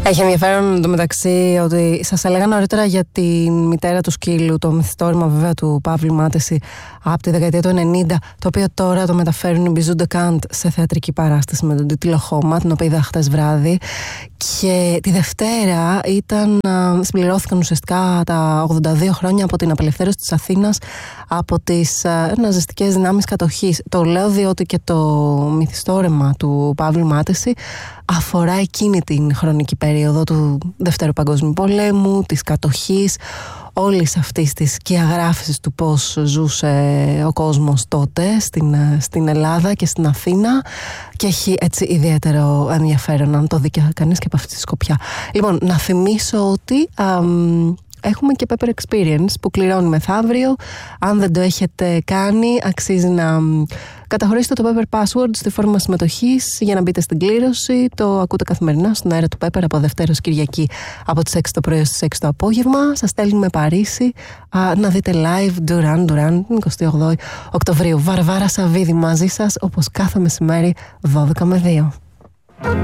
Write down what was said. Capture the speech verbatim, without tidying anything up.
Έχει ενδιαφέρον εντωμεταξύ ότι σας έλεγα νωρίτερα για τη μητέρα του σκύλου, το μυθιστόρημα βέβαια του Παύλου Μάτεση από τη δεκαετία του ενενήντα, το οποίο τώρα το μεταφέρουν οι Bijou de Kant σε θεατρική παράσταση με τον τίτλο Χώμα, την οποία είδα χτες βράδυ. Και τη Δευτέρα ήταν, συμπληρώθηκαν ουσιαστικά τα ογδόντα δύο χρόνια από την απελευθέρωση της Αθήνας από τις ναζιστικές δυνάμεις κατοχής. Το λέω διότι και το μυθιστόρημα του Παύλου Μάτεση αφορά εκείνη την χρονική περίοδο του Δευτέρου Παγκόσμιου Πολέμου, της κατοχής, όλης αυτής της σκιαγράφησης του πώς ζούσε ο κόσμος τότε στην, στην Ελλάδα και στην Αθήνα, και έχει έτσι ιδιαίτερο ενδιαφέρον αν το δει και κανείς και από αυτή τη σκοπιά. Λοιπόν, να θυμίσω ότι αμ, έχουμε και Pepper Experience που κληρώνει μεθαύριο. Αν δεν το έχετε κάνει, αξίζει να καταχωρήσετε το Pepper Password στη φόρμα συμμετοχής για να μπείτε στην κλήρωση. Το ακούτε καθημερινά στον αέρα του Pepper από Δευτέρα ως Κυριακή από τις έξι το πρωί στις έξι το απόγευμα. Σας στέλνουμε Παρίσι α, να δείτε live Duran Duran την εικοστή όγδοη Οκτωβρίου. Βαρβάρα Σαββίδη μαζί σας όπως κάθε μεσημέρι δώδεκα με δύο.